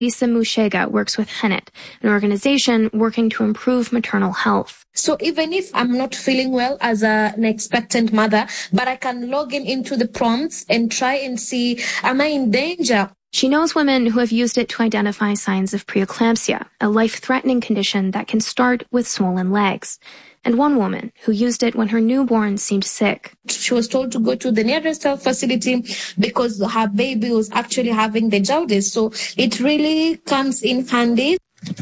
Lisa Mushega works with Hennet, an organization working to improve maternal health. So even if I'm not feeling well as an expectant mother, but I can log into the prompts and try and see, am I in danger? She knows women who have used it to identify signs of preeclampsia, a life-threatening condition that can start with swollen legs. And one woman who used it when her newborn seemed sick. She was told to go to the nearest health facility because her baby was actually having the jaundice. So it really comes in handy.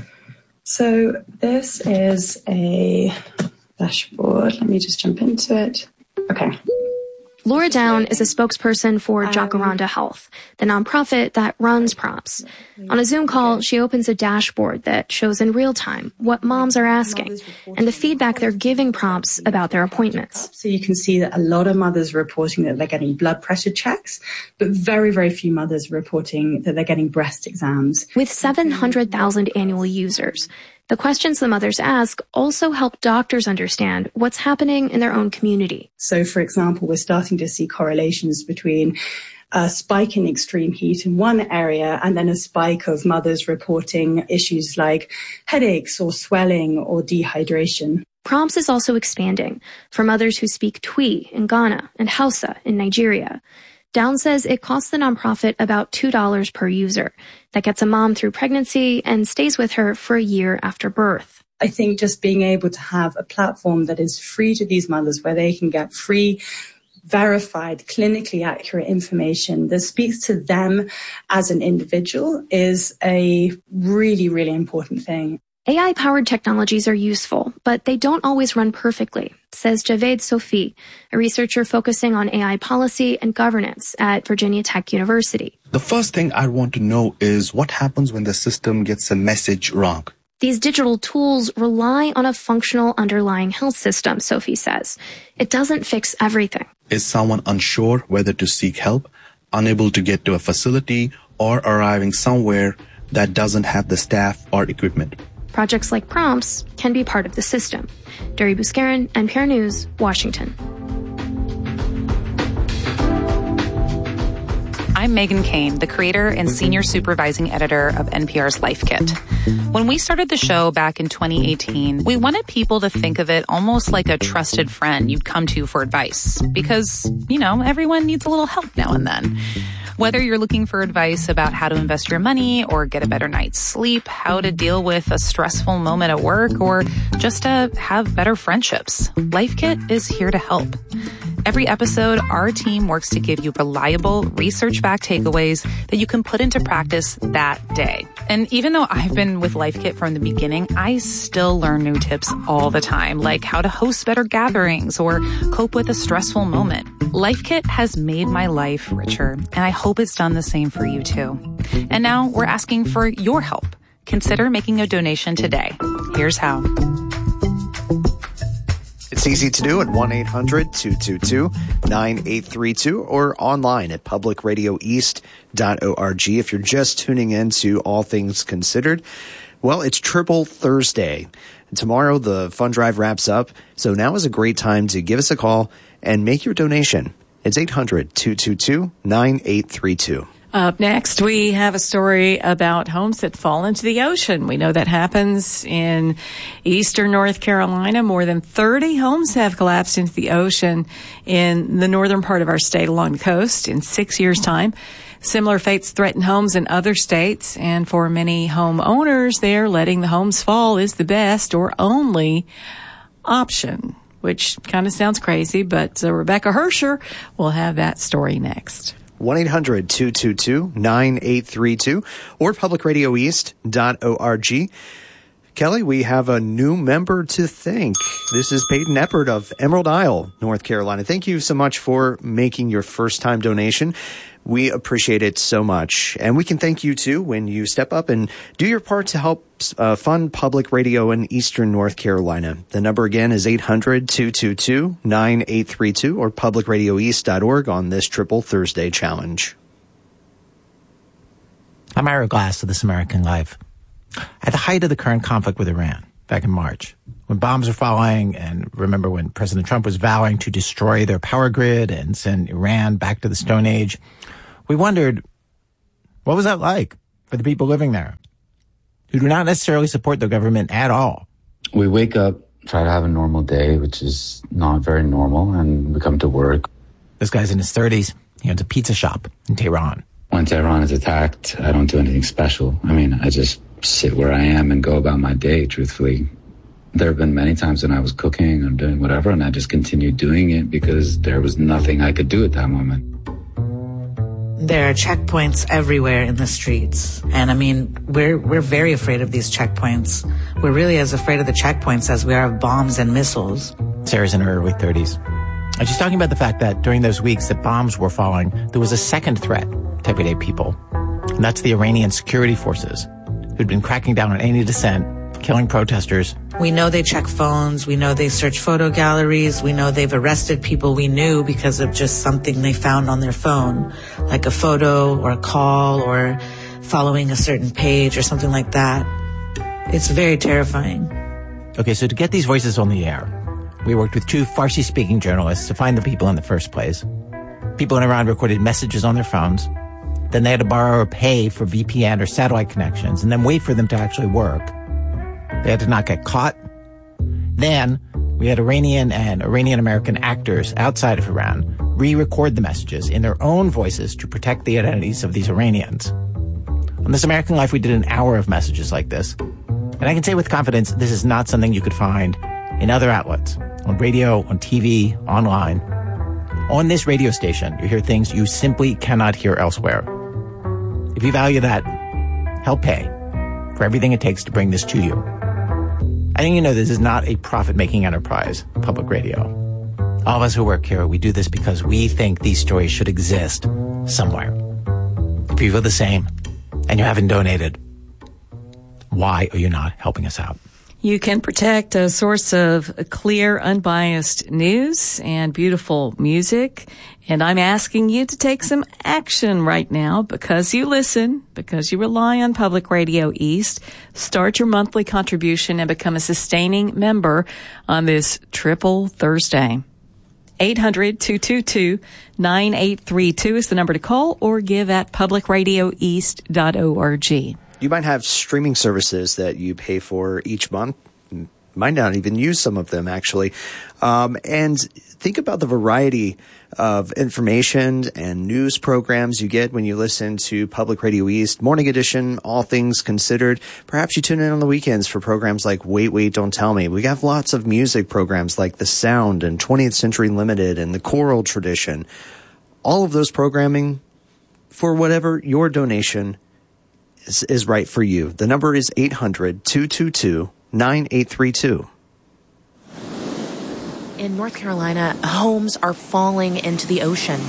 So this is a dashboard. Let me just jump into it. Okay. Laura Down is a spokesperson for Jacaranda Health, the nonprofit that runs prompts. On a Zoom call, she opens a dashboard that shows in real time what moms are asking and the feedback they're giving prompts about their appointments. So you can see that a lot of mothers are reporting that they're getting blood pressure checks, but very, very few mothers are reporting that they're getting breast exams. With 700,000 annual users, the questions the mothers ask also help doctors understand what's happening in their own community. So, for example, we're starting to see correlations between a spike in extreme heat in one area and then a spike of mothers reporting issues like headaches or swelling or dehydration. Prompts is also expanding for mothers who speak Twi in Ghana and Hausa in Nigeria. Down says it costs the nonprofit about $2 per user. That gets a mom through pregnancy and stays with her for a year after birth. I think just being able to have a platform that is free to these mothers where they can get free, verified, clinically accurate information that speaks to them as an individual is a really, really important thing. AI-powered technologies are useful, but they don't always run perfectly, says Javed Sofi, a researcher focusing on AI policy and governance at Virginia Tech University. The first thing I want to know is what happens when the system gets a message wrong. These digital tools rely on a functional underlying health system, Sophie says. It doesn't fix everything. Is someone unsure whether to seek help, unable to get to a facility, or arriving somewhere that doesn't have the staff or equipment? Projects like Prompts can be part of the system. Duri Buskaran, NPR News, Washington. I'm Megan Kane, the creator and senior supervising editor of NPR's Life Kit. When we started the show back in 2018, we wanted people to think of it almost like a trusted friend you'd come to for advice. Because, everyone needs a little help now and then. Whether you're looking for advice about how to invest your money or get a better night's sleep, how to deal with a stressful moment at work, or just to have better friendships, Life Kit is here to help. Every episode, our team works to give you reliable, research-backed takeaways that you can put into practice that day. And even though I've been with Life Kit from the beginning, I still learn new tips all the time, like how to host better gatherings or cope with a stressful moment. Life Kit has made my life richer, and I hope it's done the same for you too. And now we're asking for your help. Consider making a donation today. Here's how. It's easy to do at 1-800-222-9832 or online at publicradioeast.org. If you're just tuning in to All Things Considered, well, it's Triple Thursday. And tomorrow the fund drive wraps up, so now is a great time to give us a call and make your donation. It's 800-222-9832. Up next, we have a story about homes that fall into the ocean. We know that happens in eastern North Carolina. More than 30 homes have collapsed into the ocean in the northern part of our state along the coast in 6 years' time. Similar fates threaten homes in other states, and for many homeowners there, letting the homes fall is the best or only option, which kind of sounds crazy, but Rebecca Hersher will have that story next. 1-800-222-9832 or publicradioeast.org. Kelly, we have a new member to thank. This is Peyton Eppert of Emerald Isle, North Carolina. Thank you so much for making your first-time donation. We appreciate it so much. And we can thank you, too, when you step up and do your part to help fund public radio in eastern North Carolina. The number again is 800-222-9832 or publicradioeast.org on this Triple Thursday Challenge. I'm Ira Glass of This American Life. At the height of the current conflict with Iran, back in March, when bombs were falling, and remember when President Trump was vowing to destroy their power grid and send Iran back to the Stone Age, we wondered, what was that like? for the people living there who do not necessarily support the government at all. We wake up, try to have a normal day, which is not very normal, and we come to work. This guy's in his 30s. He owns a pizza shop in Tehran. When Tehran is attacked, I don't do anything special. I mean, I just sit where I am and go about my day, truthfully. There have been many times when I was cooking or doing whatever, and I just continued doing it because there was nothing I could do at that moment. There are checkpoints everywhere in the streets. And I mean, we're very afraid of these checkpoints. We're really as afraid of the checkpoints as we are of bombs and missiles. Sarah's in her early 30s. And she's talking about the fact that during those weeks that bombs were falling, there was a second threat to everyday people. And that's the Iranian security forces who'd been cracking down on any dissent, killing protesters. We know they check phones. We know they search photo galleries. We know they've arrested people we knew because of just something they found on their phone, like a photo or a call or following a certain page or something like that. It's very terrifying. Okay, so to get these voices on the air, we worked with 2 Farsi-speaking journalists to find the people in the first place. People in Iran recorded messages on their phones. Then they had to borrow or pay for VPN or satellite connections and then wait for them to actually work. They had to not get caught. Then we had Iranian and Iranian-American actors outside of Iran re-record the messages in their own voices to protect the identities of these Iranians. On This American Life, we did an hour of messages like this. And I can say with confidence, this is not something you could find in other outlets, on radio, on TV, online. On this radio station, you hear things you simply cannot hear elsewhere. If you value that, help pay for everything it takes to bring this to you. I think you know this is not a profit-making enterprise, public radio. All of us who work here, we do this because we think these stories should exist somewhere. If you feel the same and you haven't donated, why are you not helping us out? You can protect a source of clear, unbiased news and beautiful music. And I'm asking you to take some action right now because you listen, because you rely on Public Radio East. Start your monthly contribution and become a sustaining member on this Triple Thursday. 800-222-9832 is the number to call or give at publicradioeast.org. You might have streaming services that you pay for each month. You might not even use some of them, actually. And think about the variety of information and news programs you get when you listen to Public Radio East, Morning Edition, All Things Considered. Perhaps you tune in on the weekends for programs like Wait, Wait, Don't Tell Me. We have lots of music programs like The Sound and 20th Century Limited and The Choral Tradition. All of those programming for whatever your donation is right for you. The number is 800-222-9832. In North Carolina, homes are falling into the ocean.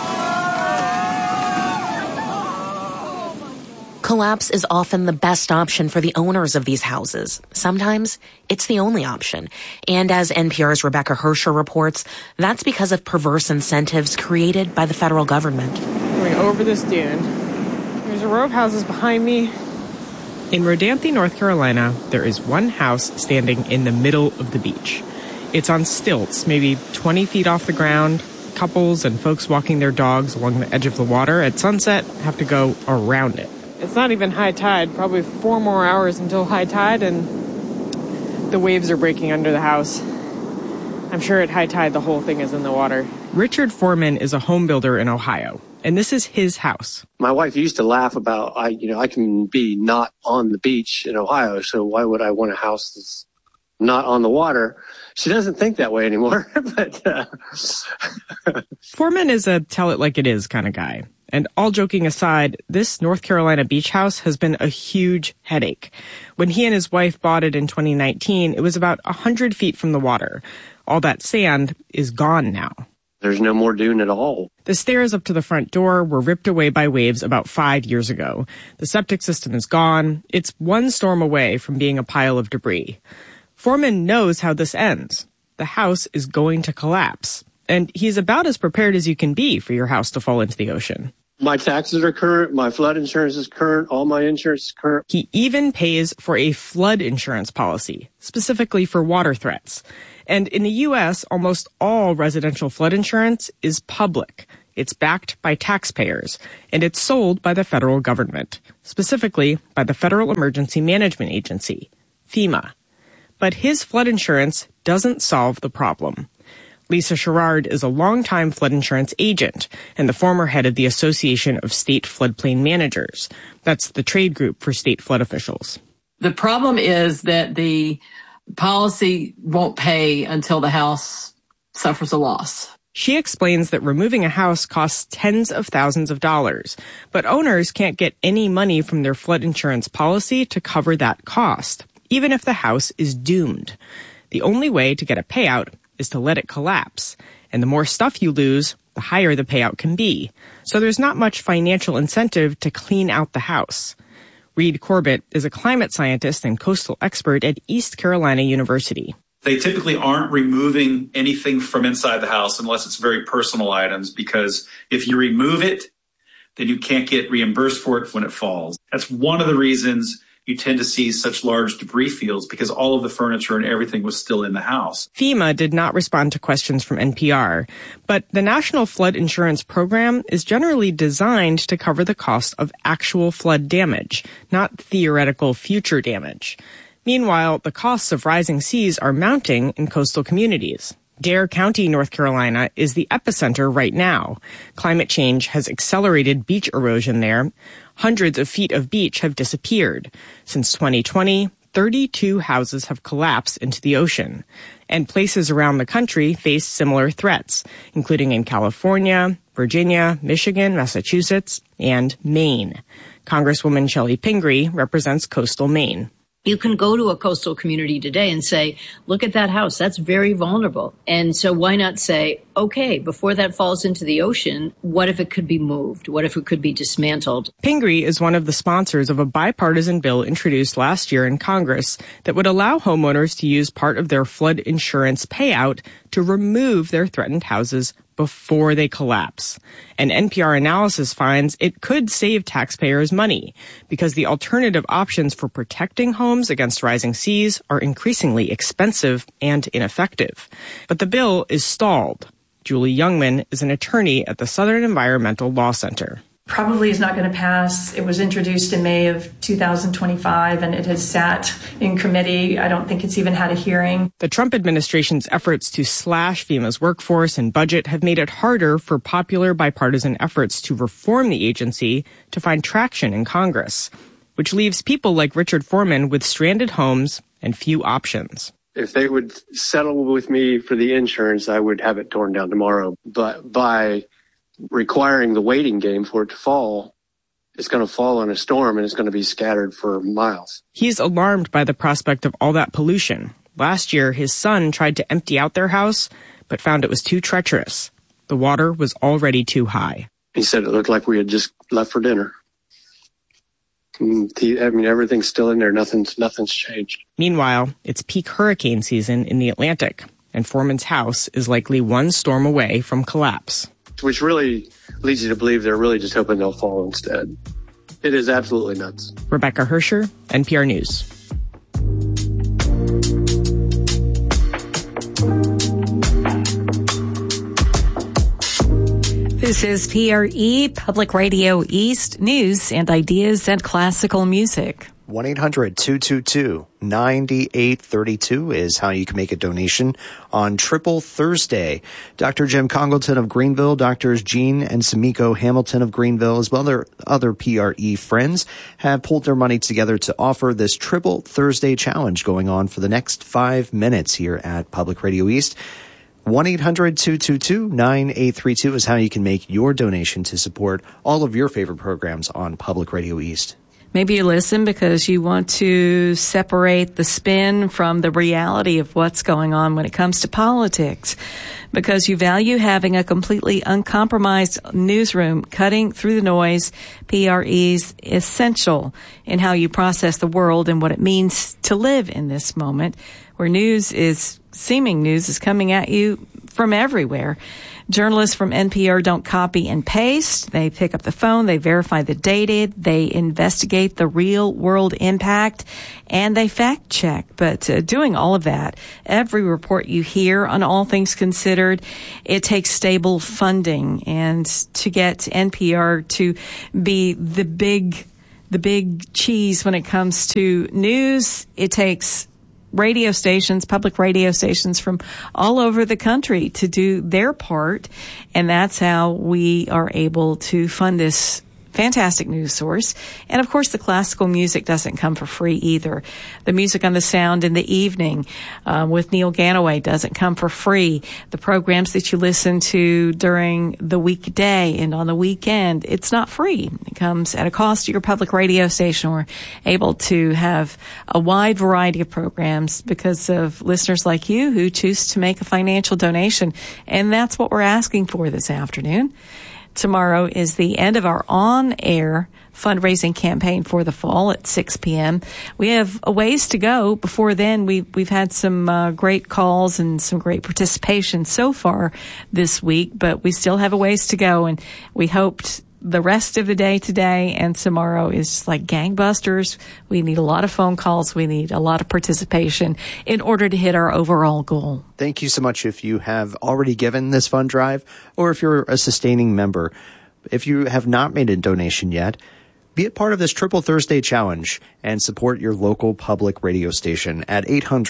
Collapse is often the best option for the owners of these houses. Sometimes it's the only option. And as NPR's Rebecca Hersher reports, that's because of perverse incentives created by the federal government. Going over this dune. There's a row of houses behind me. In Rodanthe, North Carolina, there is one house standing in the middle of the beach. It's on stilts, maybe 20 feet off the ground. Couples and folks walking their dogs along the edge of the water at sunset have to go around it. It's not even high tide, probably 4 more hours until high tide, and the waves are breaking under the house. I'm sure at high tide the whole thing is in the water. Richard Foreman is a home builder in Ohio, and this is his house. My wife used to laugh about, I can be not on the beach in Ohio, so why would I want a house that's not on the water? She doesn't think that way anymore. But Foreman is a tell-it-like-it-is kind of guy. And all joking aside, this North Carolina beach house has been a huge headache. When he and his wife bought it in 2019, it was about 100 feet from the water. All that sand is gone now. There's no more dune at all. The stairs up to the front door were ripped away by waves about 5 years ago. The septic system is gone. It's one storm away from being a pile of debris. Foreman knows how this ends. The house is going to collapse. And he's about as prepared as you can be for your house to fall into the ocean. My taxes are current. My flood insurance is current. All my insurance is current. He even pays for a flood insurance policy, specifically for water threats. And in the U.S., almost all residential flood insurance is public. It's backed by taxpayers, and it's sold by the federal government, specifically by the Federal Emergency Management Agency, FEMA. But his flood insurance doesn't solve the problem. Lisa Sherrard is a longtime flood insurance agent and the former head of the Association of State Floodplain Managers. That's the trade group for state flood officials. The problem is that the policy won't pay until the house suffers a loss. She explains that removing a house costs tens of thousands of dollars, but owners can't get any money from their flood insurance policy to cover that cost, even if the house is doomed. The only way to get a payout is to let it collapse, and the more stuff you lose, the higher the payout can be. So there's not much financial incentive to clean out the house. Reed Corbett is a climate scientist and coastal expert at East Carolina University. They typically aren't removing anything from inside the house unless it's very personal items, because if you remove it, then you can't get reimbursed for it when it falls. That's one of the reasons you tend to see such large debris fields, because all of the furniture and everything was still in the house. FEMA did not respond to questions from NPR, but the National Flood Insurance Program is generally designed to cover the cost of actual flood damage, not theoretical future damage. Meanwhile, the costs of rising seas are mounting in coastal communities. Dare County, North Carolina, is the epicenter right now. Climate change has accelerated beach erosion there. Hundreds of feet of beach have disappeared. Since 2020, 32 houses have collapsed into the ocean. And places around the country face similar threats, including in California, Virginia, Michigan, Massachusetts, and Maine. Congresswoman Shelley Pingree represents coastal Maine. You can go to a coastal community today and say, look at that house. That's very vulnerable. And so why not say, okay, before that falls into the ocean, what if it could be moved? What if it could be dismantled? Pingree is one of the sponsors of a bipartisan bill introduced last year in Congress that would allow homeowners to use part of their flood insurance payout to remove their threatened houses before they collapse. An NPR analysis finds it could save taxpayers money because the alternative options for protecting homes against rising seas are increasingly expensive and ineffective. But the bill is stalled. Julie Youngman is an attorney at the Southern Environmental Law Center. Probably is not going to pass. It was introduced in May of 2025, and it has sat in committee. I don't think it's even had a hearing. The Trump administration's efforts to slash FEMA's workforce and budget have made it harder for popular bipartisan efforts to reform the agency to find traction in Congress, which leaves people like Richard Foreman with stranded homes and few options. If they would settle with me for the insurance, I would have it torn down tomorrow. But by requiring the waiting game for it to fall, it's going to fall in a storm and it's going to be scattered for miles. He's alarmed by the prospect of all that pollution. Last year, his son tried to empty out their house, but found it was too treacherous. The water was already too high. He said it looked like we had just left for dinner. Everything's still in there. Nothing's changed. Meanwhile, it's peak hurricane season in the Atlantic, and Foreman's house is likely one storm away from collapse. Which really leads you to believe they're really just hoping they'll fall instead. It is absolutely nuts. Rebecca Hersher, NPR News. This is PRE, Public Radio East, news and ideas and classical music. 1-800-222-9832 is how you can make a donation on Triple Thursday. Dr. Jim Congleton of Greenville, Drs. Jean and Samiko Hamilton of Greenville, as well as other PRE friends, have pulled their money together to offer this Triple Thursday challenge going on for the next 5 minutes here at Public Radio East. 1-800-222-9832 is how you can make your donation to support all of your favorite programs on Public Radio East. Maybe you listen because you want to separate the spin from the reality of what's going on when it comes to politics, because you value having a completely uncompromised newsroom cutting through the noise. PRE's essential in how you process the world and what it means to live in this moment, where seeming news is coming at you from everywhere. Journalists from NPR don't copy and paste. They pick up the phone, they verify the data, they investigate the real world impact, and they fact check. But doing all of that, every report you hear on All Things Considered, it takes stable funding. And to get NPR to be the big cheese when it comes to news, it takes radio stations, public radio stations from all over the country to do their part. And that's how we are able to fund this fantastic news source. And of course, the classical music doesn't come for free either. The music on the sound in the evening with Neil Ganaway doesn't come for free. The programs that you listen to during the weekday and on the weekend, it's not free. It comes at a cost to your public radio station. We're able to have a wide variety of programs because of listeners like you who choose to make a financial donation. And that's what we're asking for this afternoon. Tomorrow is the end of our on-air fundraising campaign for the fall at 6 p.m. We have a ways to go. Before then, we've had some great calls and some great participation so far this week, but we still have a ways to go, and we hoped the rest of the day today and tomorrow is like gangbusters. We need a lot of phone calls. We need a lot of participation in order to hit our overall goal. Thank you so much if you have already given this fund drive or if you're a sustaining member. If you have not made a donation yet, be a part of this Triple Thursday Challenge and support your local public radio station at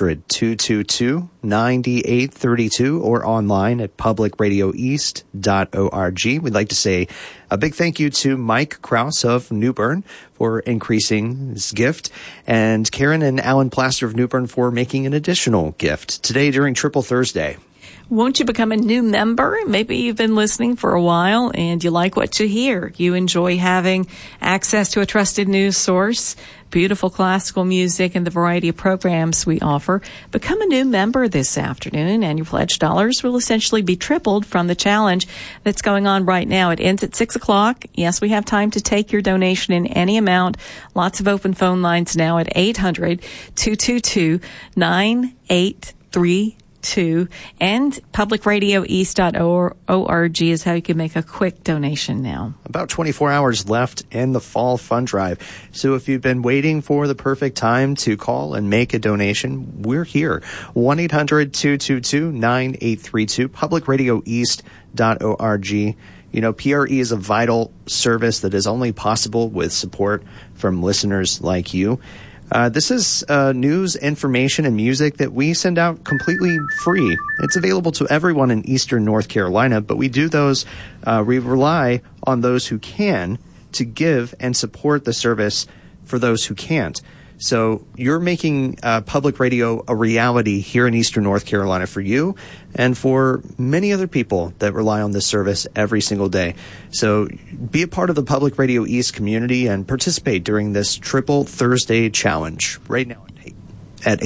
800-222-9832 or online at publicradioeast.org. We'd like to say a big thank you to Mike Krause of New Bern for increasing his gift, and Karen and Alan Plaster of New Bern for making an additional gift today during Triple Thursday. Won't you become a new member? Maybe you've been listening for a while and you like what you hear. You enjoy having access to a trusted news source, beautiful classical music, and the variety of programs we offer. Become a new member this afternoon, and your pledged dollars will essentially be tripled from the challenge that's going on right now. It ends at 6 o'clock. Yes, we have time to take your donation in any amount. Lots of open phone lines now at 800-222-9832. And publicradioeast.org is how you can make a quick donation now. About 24 hours left in the fall fund drive. So if you've been waiting for the perfect time to call and make a donation, we're here. 1-800-222-9832, publicradioeast.org. You know, PRE is a vital service that is only possible with support from listeners like you. This is news, information, and music that we send out completely free. It's available to everyone in Eastern North Carolina, but we rely on those who can to give and support the service for those who can't. So you're making public radio a reality here in Eastern North Carolina for you and for many other people that rely on this service every single day. So be a part of the Public Radio East community and participate during this Triple Thursday Challenge right now at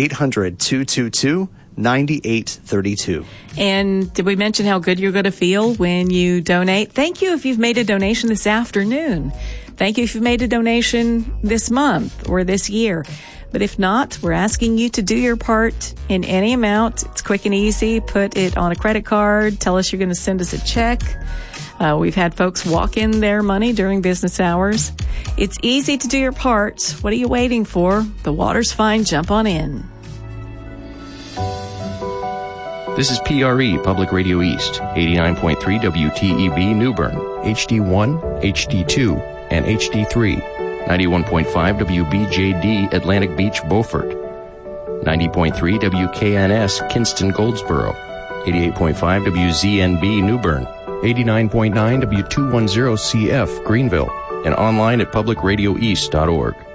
800-222-9832. And did we mention how good you're going to feel when you donate? Thank you if you've made a donation this afternoon. Thank you if you've made a donation this month or this year. But if not, we're asking you to do your part in any amount. It's quick and easy. Put it on a credit card. Tell us you're going to send us a check. We've had folks walk in their money during business hours. It's easy to do your part. What are you waiting for? The water's fine. Jump on in. This is PRE, Public Radio East, 89.3 WTEB New Bern, HD1, HD2, and HD3, 91.5 WBJD Atlantic Beach Beaufort, 90.3 WKNS Kinston Goldsboro, 88.5 WZNB New Bern, 89.9 W210CF Greenville, and online at publicradioeast.org.